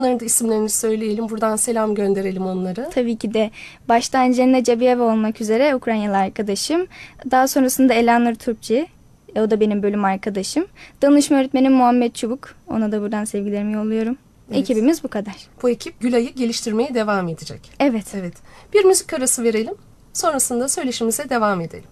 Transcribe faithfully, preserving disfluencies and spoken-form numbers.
Onların da isimlerini söyleyelim. Buradan selam gönderelim onlara. Tabii ki de baştan Cennet Cabiyeva olmak üzere Ukraynalı arkadaşım. Daha sonrasında Elanur Turpçi. O da benim bölüm arkadaşım. Danışma öğretmenim Muhammed Çubuk. Ona da buradan sevgilerimi yolluyorum. Evet. Ekibimiz bu kadar. Bu ekip Gülay'ı geliştirmeye devam edecek. Evet. Evet. Bir müzik arası verelim. Sonrasında söyleşimize devam edelim.